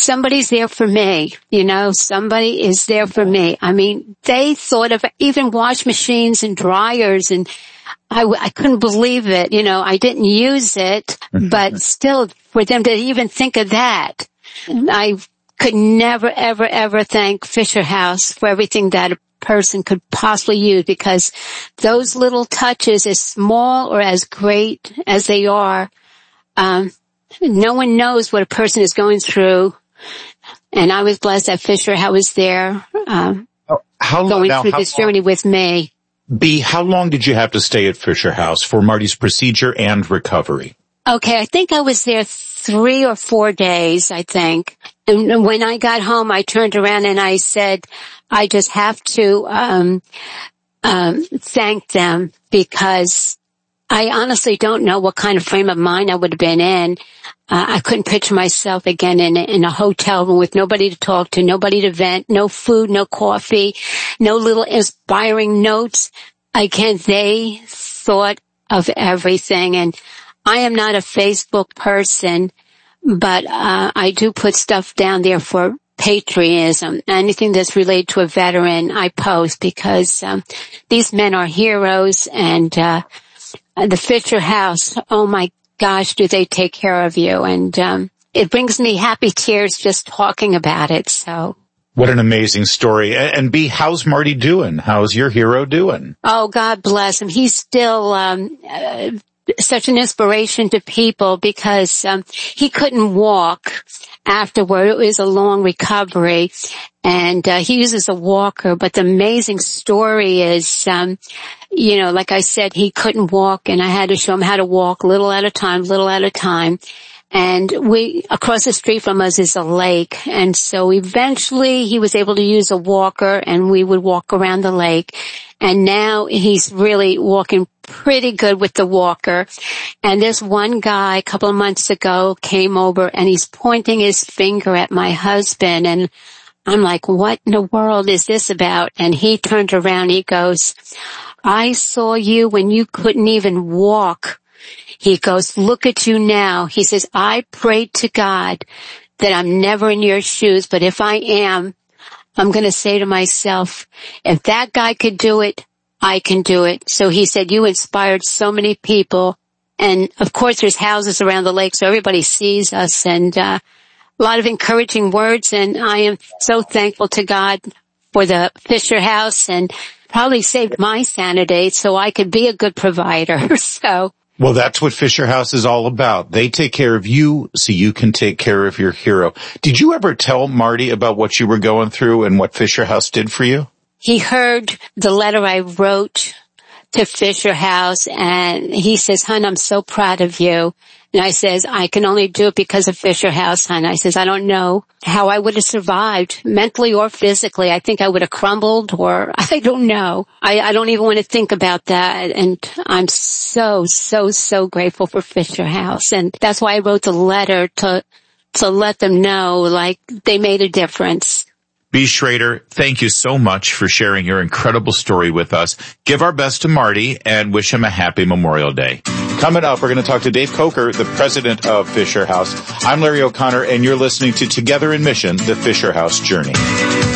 somebody's there for me. Somebody is there for me. I mean, they thought of even wash machines and dryers, and I couldn't believe it. I didn't use it, but still for them to even think of that. I could never, ever, ever thank Fisher House for everything that a person could possibly use, because those little touches, as small or as great as they are, no one knows what a person is going through. And I was blessed that Fisher House was there, going through this journey with me. B, how long did you have to stay at Fisher House for Marty's procedure and recovery? Okay, I think I was there 3 or 4 days, I think. And when I got home, I turned around and I said, I just have to thank them, because I honestly don't know what kind of frame of mind I would have been in. I couldn't picture myself again in a hotel room with nobody to talk to, nobody to vent, no food, no coffee, no little inspiring notes. Again, they thought of everything. And I am not a Facebook person, but I do put stuff down there for patriotism. Anything that's related to a veteran, I post, because these men are heroes. And the Fisher House, oh my gosh, do they take care of you. And it brings me happy tears just talking about it. So what an amazing story. And B, how's Marty doing? How's your hero doing? Oh, God bless him. He's still such an inspiration to people, because he couldn't walk afterward. It was a long recovery, and he uses a walker. But the amazing story is, like I said, he couldn't walk, and I had to show him how to walk little at a time, little at a time. And across the street from us is a lake. And so eventually he was able to use a walker, and we would walk around the lake. And now he's really walking pretty good with the walker. And this one guy a couple of months ago came over, and he's pointing his finger at my husband. And I'm like, what in the world is this about? And he turned around, he goes, I saw you when you couldn't even walk. He goes, look at you now. He says, I prayed to God that I'm never in your shoes, but if I am, I'm going to say to myself, if that guy could do it, I can do it. So he said, you inspired so many people. And of course, there's houses around the lake, so everybody sees us, and a lot of encouraging words. And I am so thankful to God for the Fisher House, and probably saved my sanity so I could be a good provider. So. Well, that's what Fisher House is all about. They take care of you so you can take care of your hero. Did you ever tell Marty about what you were going through and what Fisher House did for you? He heard the letter I wrote to Fisher House, and he says, hon, I'm so proud of you. And I says, I can only do it because of Fisher House, hon. I says, I don't know how I would have survived, mentally or physically. I think I would have crumbled, or I don't know. I don't even want to think about that. And I'm so, so, so grateful for Fisher House. And that's why I wrote the letter to let them know, like, they made a difference. B. Schrader, thank you so much for sharing your incredible story with us. Give our best to Marty and wish him a happy Memorial Day. Coming up, we're going to talk to Dave Coker, the president of Fisher House. I'm Larry O'Connor, and you're listening to Together in Mission, the Fisher House Journey.